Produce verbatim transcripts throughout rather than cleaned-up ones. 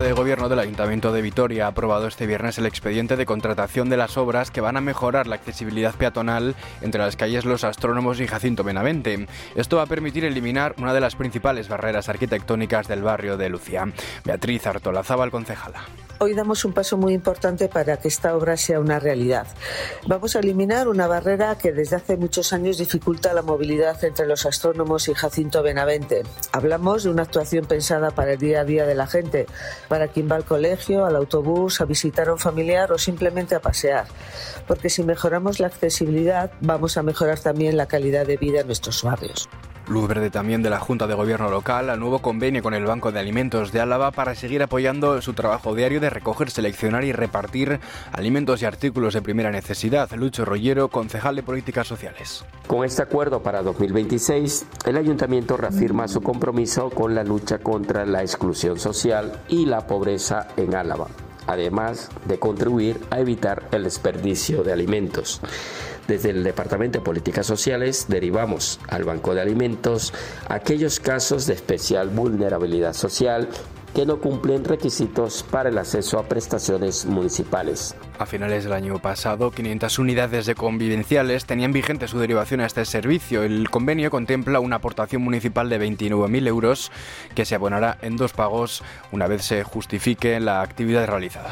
de Gobierno del Ayuntamiento de Vitoria ha aprobado este viernes el expediente de contratación de las obras que van a mejorar la accesibilidad peatonal entre las calles Los Astrónomos y Jacinto Benavente. Esto va a permitir eliminar una de las principales barreras arquitectónicas del barrio de Lucía. Beatriz Artolazábal, concejala. Hoy damos un paso muy importante para que esta obra sea una realidad. Vamos a eliminar una barrera que desde hace muchos años dificulta la movilidad entre Los Astrónomos y Jacinto Benavente. Hablamos de una actuación pensada para el día a día de la gente, para quien va al colegio, al autobús, a visitar a un familiar o simplemente a pasear. Porque si mejoramos la accesibilidad, vamos a mejorar también la calidad de vida en nuestros barrios. Luz verde también de la Junta de Gobierno local al nuevo convenio con el Banco de Alimentos de Álava para seguir apoyando su trabajo diario de recoger, seleccionar y repartir alimentos y artículos de primera necesidad. Lucho Rollero, concejal de Políticas Sociales. Con este acuerdo para dos mil veintiséis, el Ayuntamiento reafirma su compromiso con la lucha contra la exclusión social y la pobreza en Álava, además de contribuir a evitar el desperdicio de alimentos. Desde el Departamento de Políticas Sociales derivamos al Banco de Alimentos aquellos casos de especial vulnerabilidad social que no cumplen requisitos para el acceso a prestaciones municipales. A finales del año pasado, quinientas unidades de convivenciales tenían vigente su derivación a este servicio. El convenio contempla una aportación municipal de veintinueve mil euros que se abonará en dos pagos una vez se justifique la actividad realizada.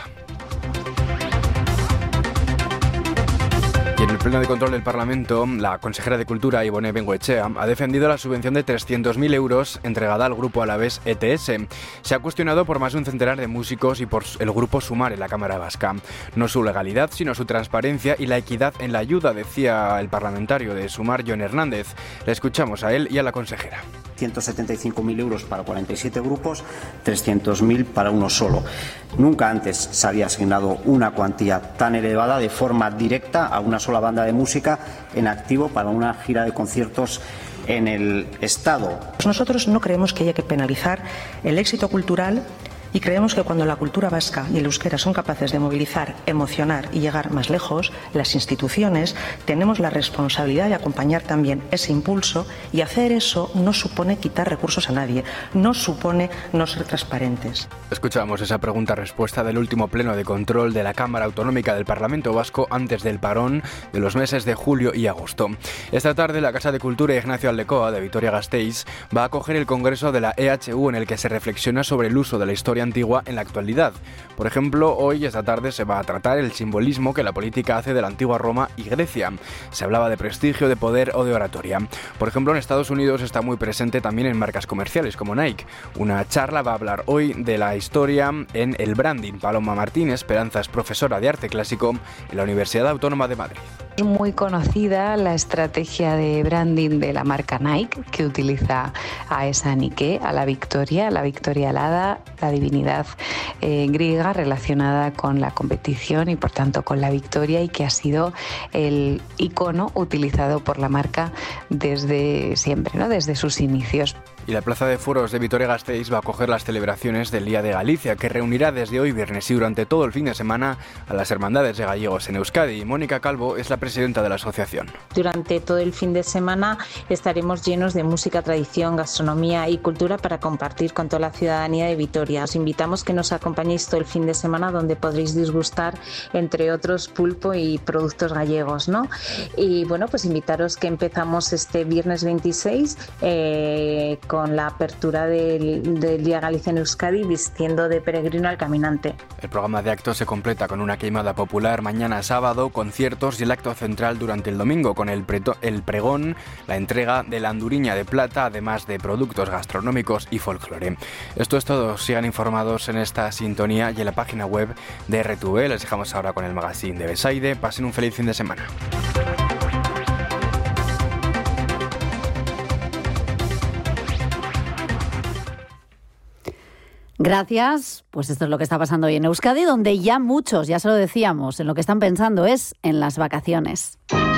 Y en el Pleno de Control del Parlamento, la consejera de Cultura, Ibone Bengoechea, ha defendido la subvención de trescientos mil euros entregada al grupo alavés E T S. Se ha cuestionado por más de un centenar de músicos y por el grupo Sumar en la Cámara Vasca. No su legalidad, sino su transparencia y la equidad en la ayuda, decía el parlamentario de Sumar, Jon Hernández. Le escuchamos a él y a la consejera. ciento setenta y cinco mil euros para cuarenta y siete grupos, trescientos mil para uno solo. Nunca antes se había asignado una cuantía tan elevada de forma directa a una sola banda de música en activo para una gira de conciertos en el Estado. Nosotros no creemos que haya que penalizar el éxito cultural y creemos que cuando la cultura vasca y el euskera son capaces de movilizar, emocionar y llegar más lejos, las instituciones tenemos la responsabilidad de acompañar también ese impulso, y hacer eso no supone quitar recursos a nadie, no supone no ser transparentes. Escuchamos esa pregunta-respuesta del último pleno de control de la Cámara Autonómica del Parlamento Vasco antes del parón de los meses de julio y agosto. Esta tarde la Casa de Cultura Ignacio Aldecoa de Vitoria-Gasteiz va a acoger el congreso de la E H U en el que se reflexiona sobre el uso de la historia antigua en la actualidad. Por ejemplo, hoy, esta tarde, se va a tratar el simbolismo que la política hace de la antigua Roma y Grecia. Se hablaba de prestigio, de poder o de oratoria. Por ejemplo, en Estados Unidos está muy presente también en marcas comerciales como Nike. Una charla va a hablar hoy de la historia en el branding. Paloma Martín Esperanza es profesora de arte clásico en la Universidad Autónoma de Madrid. Es muy conocida la estrategia de branding de la marca Nike, que utiliza a esa Nike, a la Victoria, la Victoria alada, la divinidad eh, griega relacionada con la competición y por tanto con la victoria, y que ha sido el icono utilizado por la marca desde siempre, ¿no? Desde sus inicios. Y la Plaza de Foros de Vitoria-Gasteiz va a acoger las celebraciones del Día de Galicia, que reunirá desde hoy viernes y durante todo el fin de semana a las hermandades de gallegos en Euskadi. Mónica Calvo es la presidenta de la asociación. Durante todo el fin de semana estaremos llenos de música, tradición, gastronomía y cultura para compartir con toda la ciudadanía de Vitoria. Os invitamos que nos acompañéis todo el fin de semana, donde podréis disgustar, entre otros, pulpo y productos gallegos, ¿no? Y bueno, pues invitaros que empezamos este viernes veintiséis eh, con con la apertura del, del Día Galicia en Euskadi, vistiendo de peregrino al caminante. El programa de actos se completa con una queimada popular mañana sábado, conciertos y el acto central durante el domingo con el, preto, el pregón, la entrega de la anduriña de plata, además de productos gastronómicos y folclore. Esto es todo. Sigan informados en esta sintonía y en la página web de R T V. Les dejamos ahora con el magazine de Besaide. Pasen un feliz fin de semana. Gracias. Pues esto es lo que está pasando hoy en Euskadi, donde ya muchos, ya se lo decíamos, en lo que están pensando es en las vacaciones.